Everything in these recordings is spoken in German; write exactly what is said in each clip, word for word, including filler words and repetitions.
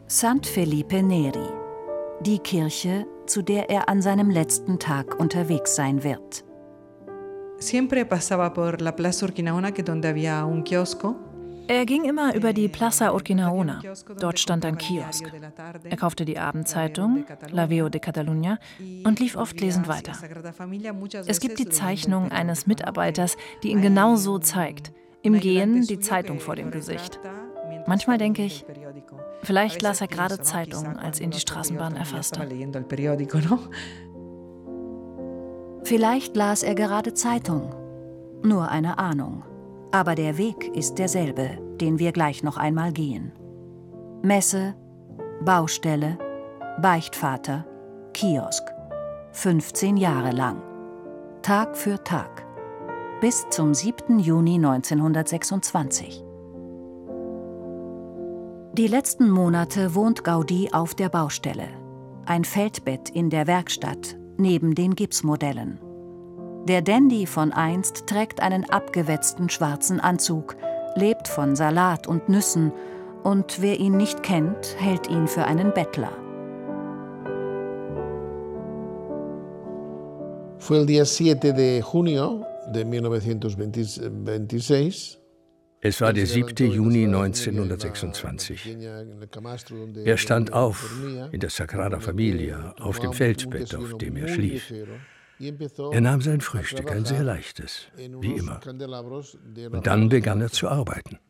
San Felipe Neri, die Kirche, zu der er an seinem letzten Tag unterwegs sein wird. Siempre pasaba por la Plaza Urquinaona, que donde había un kiosco. Er ging immer über die Plaza Urquinaona. Dort stand ein Kiosk. Er kaufte die Abendzeitung, La Veu de Catalunya, und lief oft lesend weiter. Es gibt die Zeichnung eines Mitarbeiters, die ihn genau so zeigt. Im Gehen die Zeitung vor dem Gesicht. Manchmal denke ich, vielleicht las er gerade Zeitung, als ihn die Straßenbahn erfasste. Vielleicht las er gerade Zeitung. Nur eine Ahnung. Aber der Weg ist derselbe, den wir gleich noch einmal gehen. Messe, Baustelle, Beichtvater, Kiosk. fünfzehn Jahre lang. Tag für Tag. Bis zum siebten Juni neunzehnhundertsechsundzwanzig. Die letzten Monate wohnt Gaudí auf der Baustelle. Ein Feldbett in der Werkstatt, neben den Gipsmodellen. Der Dandy von einst trägt einen abgewetzten schwarzen Anzug, lebt von Salat und Nüssen und wer ihn nicht kennt, hält ihn für einen Bettler. Fue el día siete de junio de mil novecientos veintiséis. Es war der siebte Juni neunzehnhundertsechsundzwanzig. Er stand auf in der Sagrada Familia, auf dem Feldbett, auf dem er schlief. Er nahm sein Frühstück, ein sehr leichtes, wie immer. Und dann begann er zu arbeiten.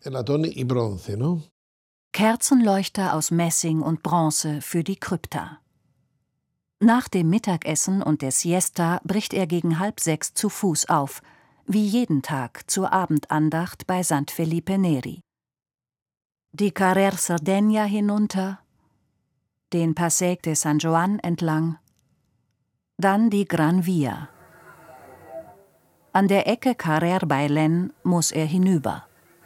Kerzenleuchter aus Messing und Bronze für die Krypta. Nach dem Mittagessen und der Siesta bricht er gegen halb sechs zu Fuß auf, wie jeden Tag zur Abendandacht bei San Felipe Neri. Die Carrer Sardegna hinunter, den Passeig de San Joan entlang, dann die Gran Via. An der Ecke Carrer Bailén muss er hinüber.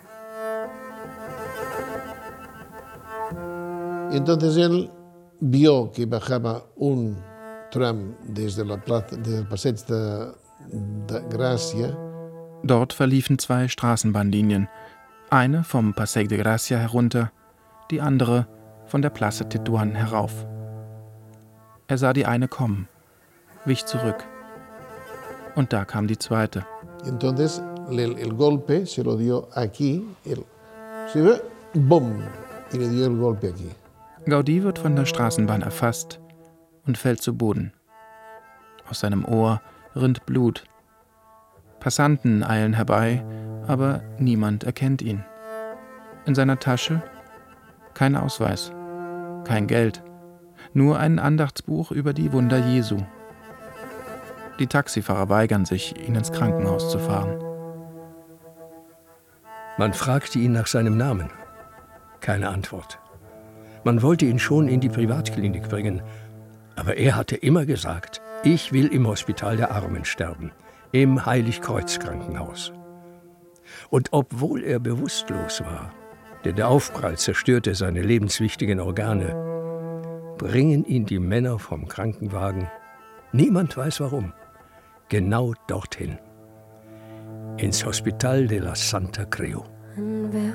Entonces él vio que bajaba un tram desde la plaza, desde el Passeig de, de Gracia. Dort verliefen zwei Straßenbahnlinien. Eine vom Passeig de Gracia herunter, die andere von der Plaza Tetuán herauf. Er sah die eine kommen, wich zurück. Und da kam die zweite. Entonces el, el golpe se lo dio aquí, el, se ve, bum, y le dio el golpe aquí. Gaudí wird von der Straßenbahn erfasst und fällt zu Boden. Aus seinem Ohr rinnt Blut. Passanten eilen herbei, aber niemand erkennt ihn. In seiner Tasche kein Ausweis, kein Geld, nur ein Andachtsbuch über die Wunder Jesu. Die Taxifahrer weigern sich, ihn ins Krankenhaus zu fahren. Man fragte ihn nach seinem Namen. Keine Antwort. Man wollte ihn schon in die Privatklinik bringen, aber er hatte immer gesagt, ich will im Hospital der Armen sterben, im Heiligkreuz-Krankenhaus. Und obwohl er bewusstlos war, denn der Aufprall zerstörte seine lebenswichtigen Organe, bringen ihn die Männer vom Krankenwagen, niemand weiß warum, genau dorthin, ins Hospital de la Santa Creu.